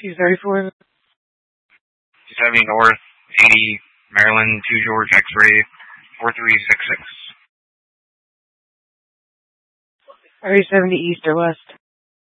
234. 270 North, 80 Maryland, 2 George X-ray, 4366. Are you 70 east or west?